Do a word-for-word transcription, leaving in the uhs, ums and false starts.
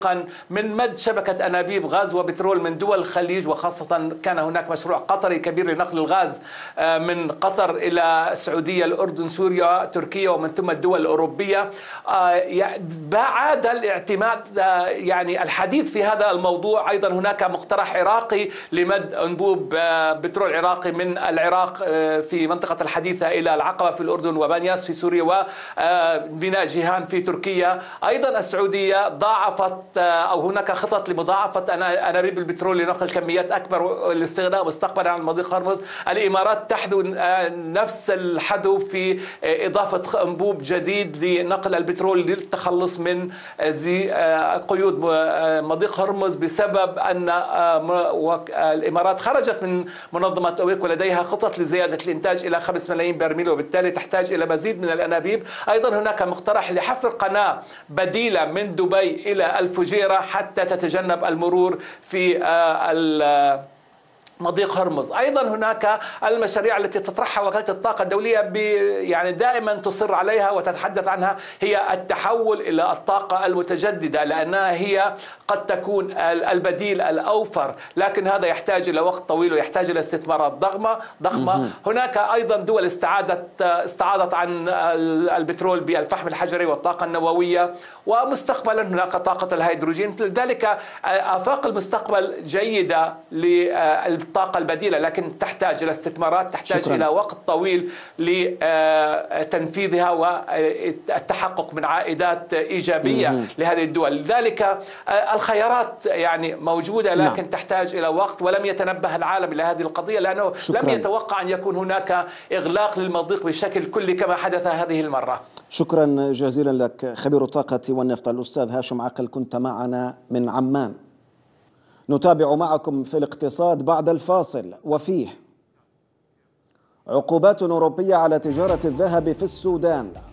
من مد شبكة أنابيب غاز وبترول من دول الخليج، وخاصة كان هناك مشروع قطري كبير لنقل الغاز من قطر إلى السعودية، الأردن، سوريا، تركيا، ومن ثم الدول الأوروبية. بعد الاعتماد يعني الحديث في هذا الموضوع. أيضا هناك مقترح عراقي لمد أنبوب بترول عراقي من العراق في منطقة الحديثة إلى العقبة في الأردن، وبانياس في سوريا، وبناء جيهان في تركيا. أيضا السعودية ضاعفت أو هناك خطط لمضاعفة أنابيب البترول لنقل كميات أكبر والاستغناء مستقبلا عن مضيق هرمز. الإمارات تحذو نفس الحذو في إضافة أنبوب جديد لنقل البترول للتخلص من قيود مضيق هرمز، بسبب أن الإمارات خرجت من منظمة أوبك ولديها خطط لزيادة الإنتاج إلى خمسة ملايين برميل، وبالتالي تحتاج إلى مزيد من الأنابيب. أيضا هناك مقترح لحفر قناة بديلة من دبي إلى الفجيرة حتى تتجنب المرور في مضيق هرمز. أيضا هناك المشاريع التي تطرحها وكالة الطاقة الدولية يعني دائما تصر عليها وتتحدث عنها، هي التحول إلى الطاقة المتجددة، لأنها هي قد تكون البديل الأوفر، لكن هذا يحتاج إلى وقت طويل ويحتاج إلى استثمارات ضخمة ضخمة. هناك أيضا دول استعادت استعاضت عن البترول بالفحم الحجري والطاقة النووية، ومستقبلا هناك طاقة الهيدروجين. لذلك آفاق المستقبل جيدة لل الطاقة البديلة، لكن تحتاج إلى استثمارات، تحتاج شكرا. إلى وقت طويل لتنفيذها والتحقق من عائدات إيجابية مم. لهذه الدول. لذلك الخيارات يعني موجودة، لكن نعم. تحتاج إلى وقت، ولم يتنبه العالم إلى هذه القضية لأنه شكرا. لم يتوقع أن يكون هناك إغلاق للمضيق بشكل كلي كما حدث هذه المرة. شكرا جزيلا لك خبير الطاقة والنفط الأستاذ هاشم عقل، كنت معنا من عمان. نتابع معكم في الاقتصاد بعد الفاصل. وفيه عقوبات أوروبية على تجارة الذهب في السودان.